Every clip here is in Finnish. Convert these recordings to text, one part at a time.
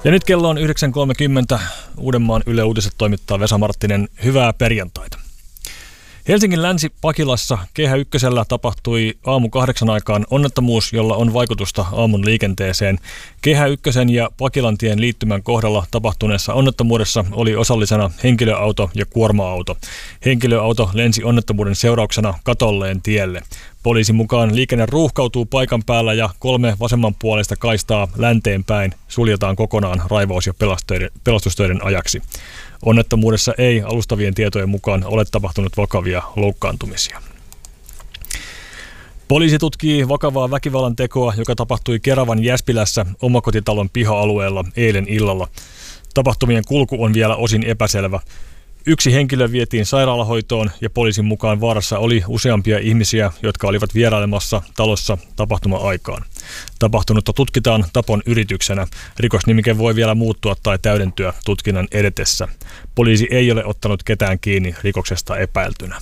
Ja nyt kello on 9.30. Uudenmaan Yle Uutiset toimittaa Vesa Marttinen. Hyvää perjantaita. Helsingin Länsi-Pakilassa Kehä Ykkösellä tapahtui aamu 8 aikaan onnettomuus, jolla on vaikutusta aamun liikenteeseen. Kehä Ykkösen ja Pakilantien liittymän kohdalla tapahtuneessa onnettomuudessa oli osallisena henkilöauto ja kuorma-auto. Henkilöauto lensi onnettomuuden seurauksena katolleen tielle. Poliisin mukaan liikenne ruuhkautuu paikan päällä ja 3 vasemmanpuolista kaistaa länteen päin suljetaan kokonaan raivaus- ja pelastustöiden ajaksi. Onnettomuudessa ei alustavien tietojen mukaan ole tapahtunut vakavia loukkaantumisia. Poliisi tutkii vakavaa väkivallan tekoa, joka tapahtui Keravan Jäspilässä omakotitalon piha-alueella eilen illalla. Tapahtumien kulku on vielä osin epäselvä. Yksi henkilö vietiin sairaalahoitoon ja poliisin mukaan vaarassa oli useampia ihmisiä, jotka olivat vierailemassa talossa tapahtuma-aikaan. Tapahtunutta tutkitaan tapon yrityksenä. Rikosnimike voi vielä muuttua tai täydentyä tutkinnan edetessä. Poliisi ei ole ottanut ketään kiinni rikoksesta epäiltynä.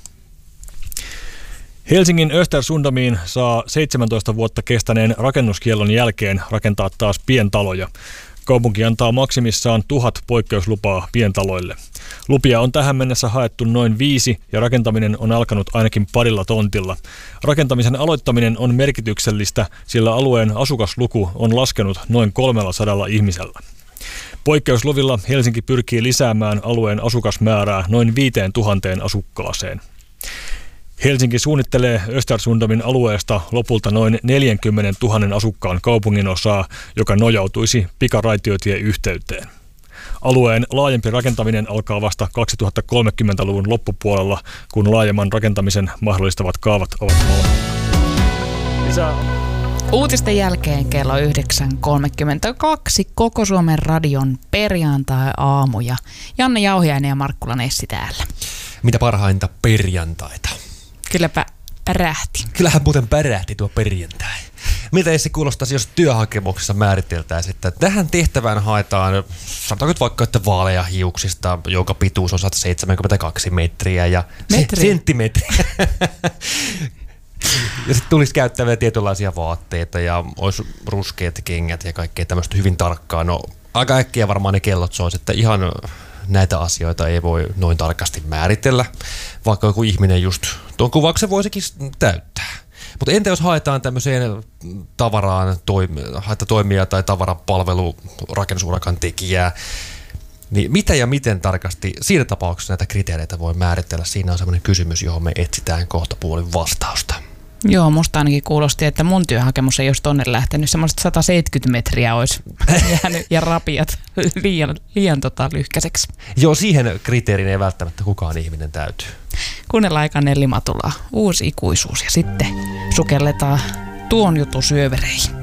Helsingin Östersundomiin saa 17 vuotta kestäneen rakennuskiellon jälkeen rakentaa taas pientaloja. Kaupunki antaa maksimissaan 1000 poikkeuslupaa pientaloille. Lupia on tähän mennessä haettu noin 5 ja rakentaminen on alkanut ainakin parilla tontilla. Rakentamisen aloittaminen on merkityksellistä, sillä alueen asukasluku on laskenut noin 300 ihmisellä. Poikkeusluvilla Helsinki pyrkii lisäämään alueen asukasmäärää noin 5000 asukkaaseen. Helsinki suunnittelee Östersundomin alueesta lopulta noin 40 000 asukkaan kaupunginosaa, joka nojautuisi pikaraitiotieyhteyteen. Alueen laajempi rakentaminen alkaa vasta 2030-luvun loppupuolella, kun laajemman rakentamisen mahdollistavat kaavat ovat valmiina. Uutisten jälkeen kello 9.32 Koko Suomen radion perjantai-aamu ja Janne Jauhiainen ja Markkula Nessi täällä. Mitä parhainta perjantaita. Kylläpä pärähti. Kyllähän muuten pärähti tuo perjantai. Mitä se kuulostaisi, jos työhakemuksessa määriteltäisiin, että tähän tehtävään haetaan, sanotaanko nyt vaikka, että vaaleja hiuksista, jonka pituus on 172 metriä ja senttimetriä. Ja sitten tulisi käyttää vielä tietynlaisia vaatteita ja olisi ruskeat kengät ja kaikkea tämmöistä hyvin tarkkaa. No aika äkkiä varmaan ne kellot soisi, että ihan näitä asioita ei voi noin tarkasti määritellä, vaikka joku ihminen just tuon kuvauksen voisikin täyttää. Mutta entä jos haetaan tämmöiseen tavaraan toimijaa tai tavarapalvelu rakennusurakan tekijää, niin mitä ja miten tarkasti siinä tapauksessa näitä kriteereitä voi määritellä? Siinä on semmoinen kysymys, johon me etsitään kohta puolin vastausta. Joo, musta ainakin kuulosti, että mun työhakemus ei olisi tonne lähtenyt. Semmoiset 170 metriä olisi jäänyt ja rapiat liian lyhkäiseksi. Joo, siihen kriteeriin ei välttämättä kukaan ihminen täytyy. Kuunnellaan aika Nelli Matulaa. Uusi ikuisuus ja sitten sukelletaan tuon jutun syövereihin.